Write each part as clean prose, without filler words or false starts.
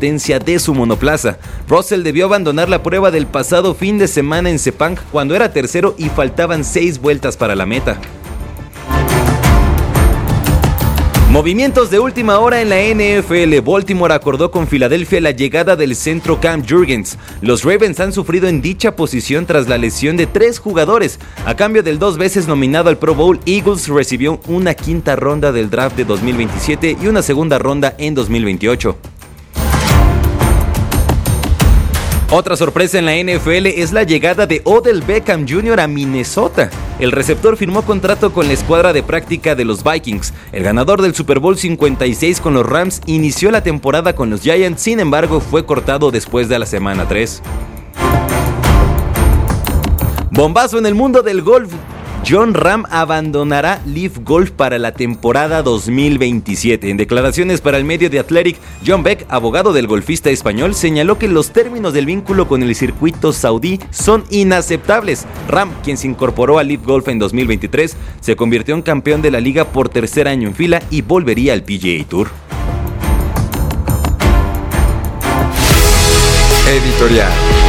potencia de su monoplaza. Russell debió abandonar la prueba del pasado fin de semana en Sepang cuando era tercero y faltaban 6 vueltas para la meta. Movimientos de última hora en la NFL. Baltimore acordó con Filadelfia la llegada del centro Cam Jurgens. Los Ravens han sufrido en dicha posición tras la lesión de 3 jugadores. A cambio del 2 veces nominado al Pro Bowl, Eagles recibió una quinta ronda del draft de 2027 y una segunda ronda en 2028. Otra sorpresa en la NFL es la llegada de Odell Beckham Jr. a Minnesota. El receptor firmó contrato con la escuadra de práctica de los Vikings. El ganador del Super Bowl 56 con los Rams inició la temporada con los Giants, sin embargo fue cortado después de la semana 3. Bombazo en el mundo del golf. Jon Rahm abandonará Live Golf para la temporada 2027. En declaraciones para el medio The Athletic, John Beck, abogado del golfista español, señaló que los términos del vínculo con el circuito saudí son inaceptables. Rahm, quien se incorporó a Live Golf en 2023, se convirtió en campeón de la liga por tercer año en fila y volvería al PGA Tour. Editorial.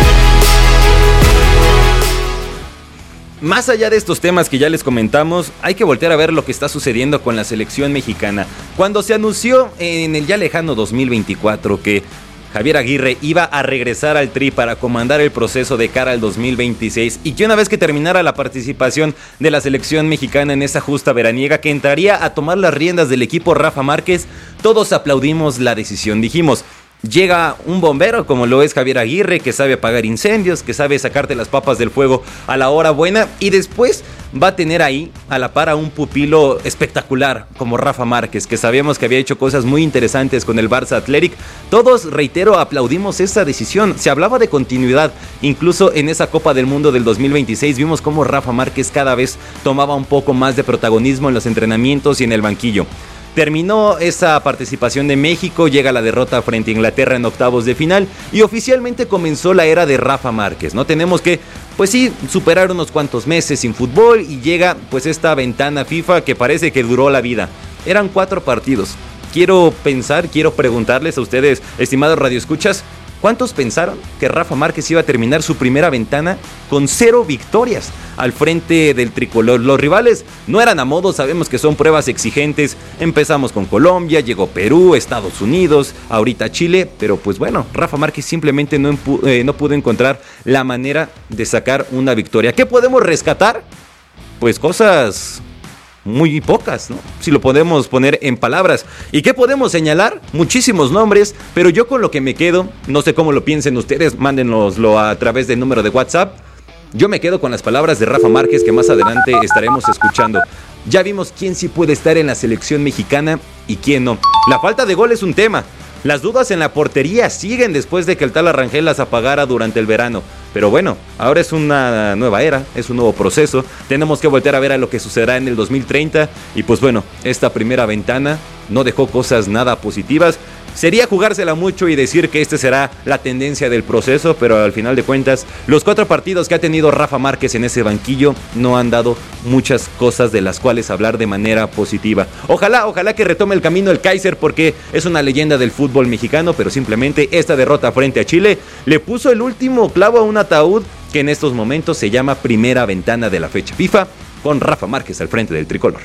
Más allá de estos temas que ya les comentamos, hay que voltear a ver lo que está sucediendo con la selección mexicana. Cuando se anunció en el ya lejano 2024 que Javier Aguirre iba a regresar al Tri para comandar el proceso de cara al 2026 y que una vez que terminara la participación de la selección mexicana en esa justa veraniega que entraría a tomar las riendas del equipo Rafa Márquez, todos aplaudimos la decisión. Dijimos: llega un bombero como lo es Javier Aguirre, que sabe apagar incendios, que sabe sacarte las papas del fuego a la hora buena, y después va a tener ahí a la par a un pupilo espectacular como Rafa Márquez, que sabíamos que había hecho cosas muy interesantes con el Barça Athletic. Todos, reitero, aplaudimos esa decisión. Se hablaba de continuidad, incluso en esa Copa del Mundo del 2026 vimos cómo Rafa Márquez cada vez tomaba un poco más de protagonismo en los entrenamientos y en el banquillo. Terminó esa participación de México, llega la derrota frente a Inglaterra en octavos de final y oficialmente comenzó la era de Rafa Márquez, ¿no? Tenemos que, pues sí, superar unos cuantos meses sin fútbol y llega pues esta ventana FIFA que parece que duró la vida. Eran 4 partidos. Quiero preguntarles a ustedes, estimados radioescuchas, ¿cuántos pensaron que Rafa Márquez iba a terminar su primera ventana con 0 victorias al frente del tricolor? Los rivales no eran a modo, sabemos que son pruebas exigentes. Empezamos con Colombia, llegó Perú, Estados Unidos, ahorita Chile, pero pues bueno, Rafa Márquez simplemente no pudo encontrar la manera de sacar una victoria. ¿Qué podemos rescatar? Pues cosas muy pocas, ¿no? Si lo podemos poner en palabras. ¿Y qué podemos señalar? Muchísimos nombres, pero yo con lo que me quedo, no sé cómo lo piensen ustedes, mándenoslo a través del número de WhatsApp. Yo me quedo con las palabras de Rafa Márquez que más adelante estaremos escuchando. Ya vimos quién sí puede estar en la selección mexicana y quién no. La falta de gol es un tema. Las dudas en la portería siguen después de que el Tala Rangel las apagara durante el verano. Pero bueno, ahora es una nueva era, es un nuevo proceso. Tenemos que voltear a ver a lo que sucederá en el 2030. Y pues bueno, esta primera ventana no dejó cosas nada positivas. Sería jugársela mucho y decir que esta será la tendencia del proceso, pero al final de cuentas, los 4 partidos que ha tenido Rafa Márquez en ese banquillo no han dado muchas cosas de las cuales hablar de manera positiva. Ojalá que retome el camino el Kaiser, porque es una leyenda del fútbol mexicano, pero simplemente esta derrota frente a Chile le puso el último clavo a un ataúd que en estos momentos se llama primera ventana de la fecha FIFA, con Rafa Márquez al frente del tricolor.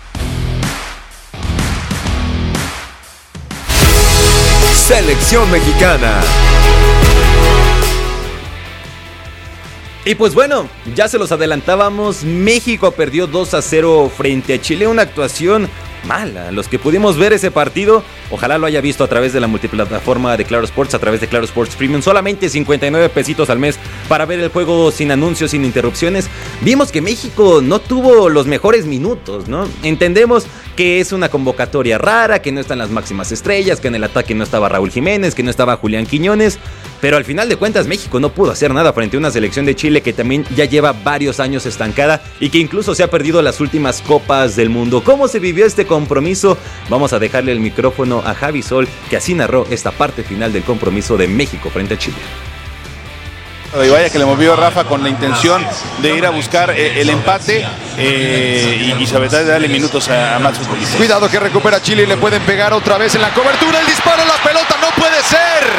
Selección mexicana. Y pues bueno, ya se los adelantábamos, México perdió 2-0 frente a Chile, una actuación mala. Los que pudimos ver ese partido, ojalá lo haya visto a través de la multiplataforma de Claro Sports, a través de Claro Sports Premium, solamente 59 pesitos al mes para ver el juego sin anuncios, sin interrupciones. Vimos que México no tuvo los mejores minutos, ¿no? Entendemos que es una convocatoria rara, que no están las máximas estrellas, que en el ataque no estaba Raúl Jiménez, que no estaba Julián Quiñones, pero al final de cuentas México no pudo hacer nada frente a una selección de Chile que también ya lleva varios años estancada y que incluso se ha perdido las últimas copas del mundo. ¿Cómo se vivió este compromiso? Vamos a dejarle el micrófono a Javi Sol, que así narró esta parte final del compromiso de México frente a Chile. Y vaya que le movió a Rafa con la intención de ir a buscar el empate y sobre todo de darle minutos a más futbolistas. Cuidado que recupera Chile y le pueden pegar otra vez en la cobertura. El disparo, la pelota